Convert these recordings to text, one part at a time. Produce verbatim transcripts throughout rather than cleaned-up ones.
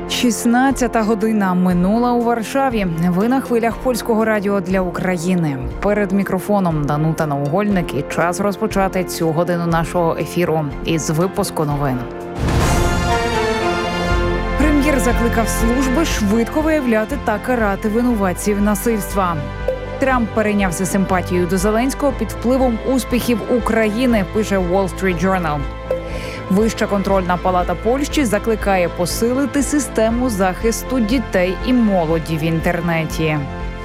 шістнадцята година минула у Варшаві. Ви на хвилях Польського радіо для України. Перед мікрофоном Данута Наугольник і час розпочати цю годину нашого ефіру із випуску новин. Прем'єр закликав служби швидко виявляти та карати винуватців насильства. Трамп перейнявся симпатією до Зеленського під впливом успіхів України, пише Wall Street Journal. Вища контрольна палата Польщі закликає посилити систему захисту дітей і молоді в інтернеті.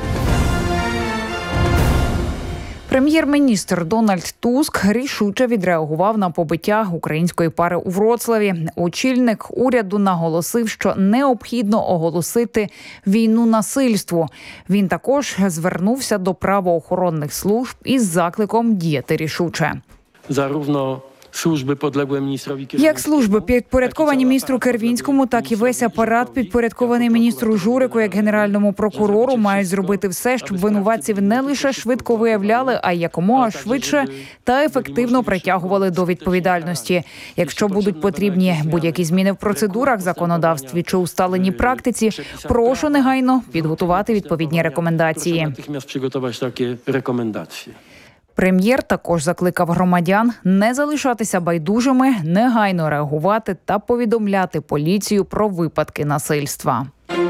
Прем'єр-міністр Дональд Туск рішуче відреагував на побиття української пари у Вроцлаві. Очільник уряду наголосив, що необхідно оголосити війну насильству. Він також звернувся до правоохоронних служб із закликом діяти рішуче. Зарówno служби підлеглі міністрові Кервінському. Як служби підпорядковані міністру Кервінському, так і весь апарат підпорядкований міністру Журику, як генеральному прокурору, мають зробити все, щоб винуватців не лише швидко виявляли, а й якомога швидше та ефективно притягували до відповідальності. Якщо будуть потрібні будь-які зміни в процедурах, законодавстві чи усталеній практиці, прошу негайно підготувати відповідні рекомендації. Natychmiast przygotować takie rekomendacje. Прем'єр також закликав громадян не залишатися байдужими, негайно реагувати та повідомляти поліцію про випадки насильства.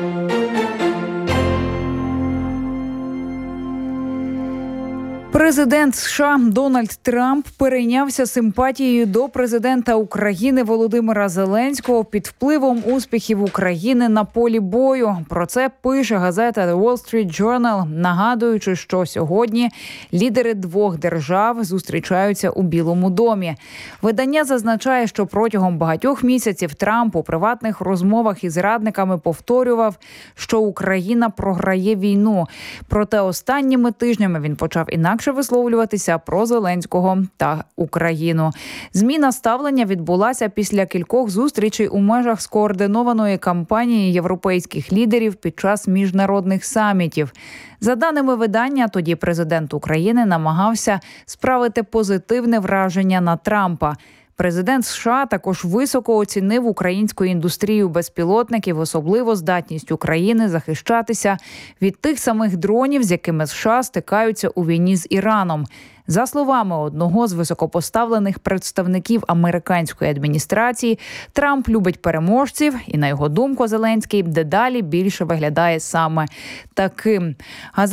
Президент США Дональд Трамп перейнявся симпатією до президента України Володимира Зеленського під впливом успіхів України на полі бою. Про це пише газета The Wall Street Journal, нагадуючи, що сьогодні лідери двох держав зустрічаються у Білому домі. Видання зазначає, що протягом багатьох місяців Трамп у приватних розмовах із радниками повторював, що Україна програє війну. Проте останніми тижнями він почав інакше висловлюватися про Зеленського та Україну. Зміна ставлення відбулася після кількох зустрічей у межах скоординованої кампанії європейських лідерів під час міжнародних самітів. За даними видання, тоді президент України намагався справити позитивне враження на Трампа. Президент США також високо оцінив українську індустрію безпілотників, особливо здатність України захищатися від тих самих дронів, з якими США стикаються у війні з Іраном. За словами одного з високопоставлених представників американської адміністрації, Трамп любить переможців і, на його думку, Зеленський дедалі більше виглядає саме таким.